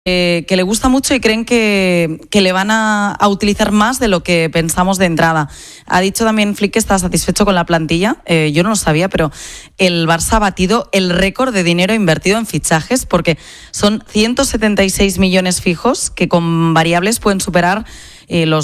que le gusta mucho y creen que le van a utilizar más de lo que pensamos de entrada. Ha dicho también Flick que está satisfecho con la plantilla. Yo no lo sabía, pero el Barça ha batido el récord de dinero invertido en fichajes porque son 176 millones fijos que con variables pueden superar los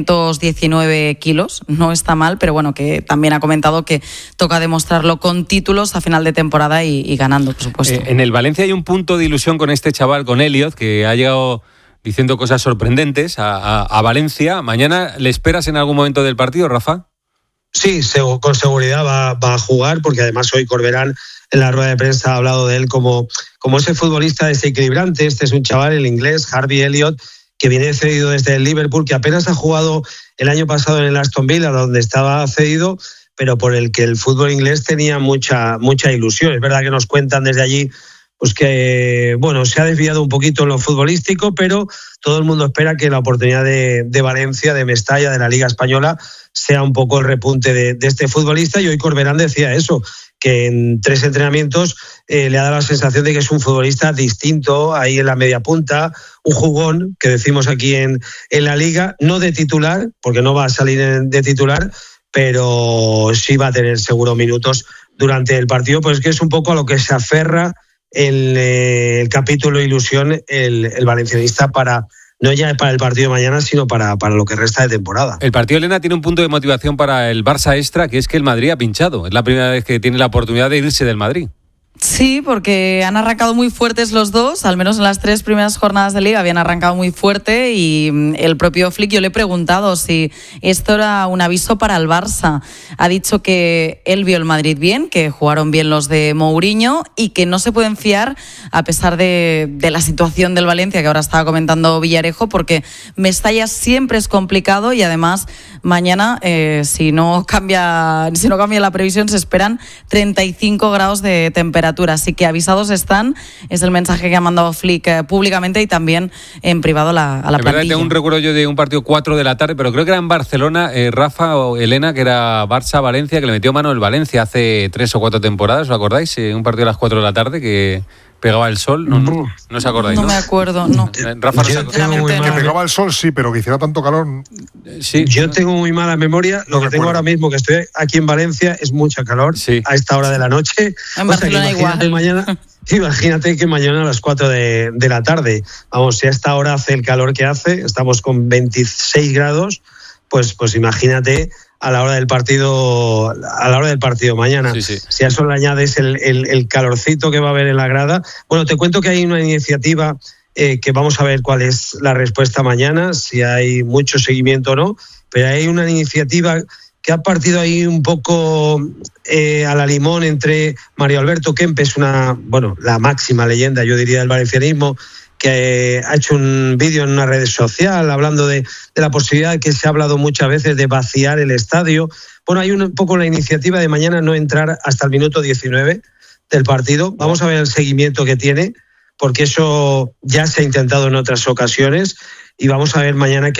219 kilos. No está mal, pero bueno, que también ha comentado que toca demostrarlo con títulos a final de temporada y ganando, por supuesto. En el Valencia hay un punto de ilusión con este chaval, con Elliot, que ha llegado diciendo cosas sorprendentes a Valencia. ¿Mañana le esperas en algún momento del partido, Rafa? Sí, con seguridad va a jugar, porque además hoy Corberán en la rueda de prensa ha hablado de él como ese futbolista desequilibrante. Este es un chaval, el inglés, Harvey Elliott, que viene cedido desde el Liverpool, que apenas ha jugado el año pasado en el Aston Villa, donde estaba cedido, pero por el que el fútbol inglés tenía mucha ilusión. Es verdad que nos cuentan desde allí pues que se ha desviado un poquito en lo futbolístico, pero todo el mundo espera que la oportunidad de Valencia, de Mestalla, de la Liga Española, sea un poco el repunte de este futbolista. Y hoy Corberán decía eso, que en 3 entrenamientos le ha dado la sensación de que es un futbolista distinto ahí en la media punta, un jugón, que decimos aquí en la Liga, no de titular, porque no va a salir de titular, pero sí va a tener seguro minutos durante el partido, pues que es un poco a lo que se aferra el capítulo ilusión el valencianista no ya para el partido de mañana, sino para lo que resta de temporada. El partido, Elena, tiene un punto de motivación para el Barça extra, que es que el Madrid ha pinchado. Es la primera vez que tiene la oportunidad de irse del Madrid. Sí, porque han arrancado muy fuertes los dos, al menos en las 3 primeras jornadas de Liga habían arrancado muy fuerte, y el propio Flick, yo le he preguntado si esto era un aviso para el Barça. Ha dicho que él vio el Madrid bien, que jugaron bien los de Mourinho y que no se pueden fiar a pesar de la situación del Valencia, que ahora estaba comentando Villarejo, porque Mestalla siempre es complicado y además mañana, si no cambia la previsión, se esperan 35 grados de temperatura. Así que avisados están, es el mensaje que ha mandado Flick públicamente y también en privado a la plantilla. Verdad, tengo un recuerdo yo de un partido 4 de la tarde, pero creo que era en Barcelona, Rafa o Elena, que era Barça-Valencia, que le metió mano el Valencia hace 3 o 4 temporadas, ¿os acordáis? Un partido a las 4 de la tarde que pegaba el sol, no os acordáis, ¿no? No me acuerdo, no. Rafa, que pegaba el sol, sí, pero que hiciera tanto calor. Sí. Yo tengo muy mala memoria. Lo que tengo ahora mismo, que estoy aquí en Valencia, es mucha calor a esta hora de la noche. En Barcelona igual. Imagínate que mañana a las 4 de la tarde, vamos, si a esta hora hace el calor que hace, estamos con 26 grados, pues imagínate a la hora del partido mañana. Sí. Si a eso le añades el calorcito que va a haber en la grada. Bueno, te cuento que hay una iniciativa que vamos a ver cuál es la respuesta mañana, si hay mucho seguimiento o no, pero hay una iniciativa que ha partido ahí un poco a la limón entre Mario Alberto Kempes, la máxima leyenda, yo diría, del valencianismo, que ha hecho un vídeo en una red social hablando de la posibilidad que se ha hablado muchas veces de vaciar el estadio. Bueno, hay un poco la iniciativa de mañana no entrar hasta el minuto 19 del partido. Vamos a ver el seguimiento que tiene, porque eso ya se ha intentado en otras ocasiones, y vamos a ver mañana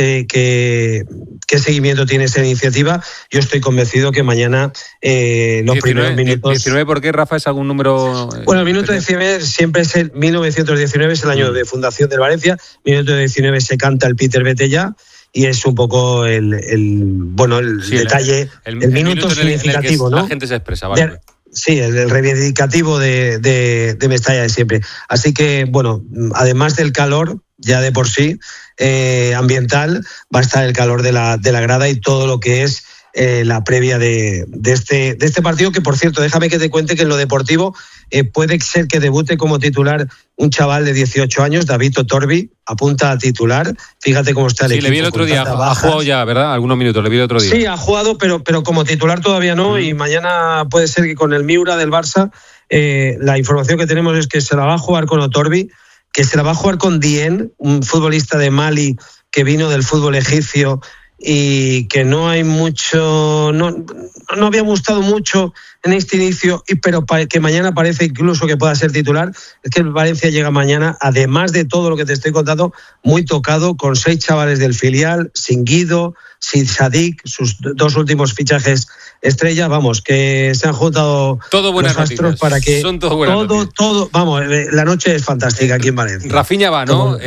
qué seguimiento tiene esta iniciativa. Yo estoy convencido que mañana los primeros minutos... 19, ¿por qué, Rafa? ¿Es algún número...? Bueno, el minuto 19 siempre es 1919, es el año de fundación del Valencia. Minuto 19 se canta el Peter Vete Ya, y es un poco el detalle, el minuto significativo, en el que ¿no? La gente se expresa, ¿vale? Sí, el reivindicativo de Mestalla de siempre. Así que, además del calor, ya de por sí, ambiental, va a estar el calor de la grada y todo lo que es la previa de este partido, que por cierto, déjame que te cuente que en lo deportivo puede ser que debute como titular un chaval de 18 años, David Otorbi, apunta a titular. Fíjate cómo está el equipo. Sí, le vi el otro día, ha jugado ya, ¿verdad? Algunos minutos, le vi el otro día. Sí, ha jugado, pero como titular todavía no, y mañana puede ser que con el Miura del Barça, la información que tenemos es que se la va a jugar con Otorbi, que se la va a jugar con Dien, un futbolista de Mali que vino del fútbol egipcio y que no había gustado mucho en este inicio, pero que mañana parece incluso que pueda ser titular. Es que el Valencia llega mañana, además de todo lo que te estoy contando, muy tocado, con 6 chavales del filial, sin Guido, sin Sadik, sus 2 últimos fichajes estrella, vamos, que se han juntado todo los astros para que son todo buenas noticias. Vamos, la noche es fantástica aquí en Valencia. Rafinha va, ¿no?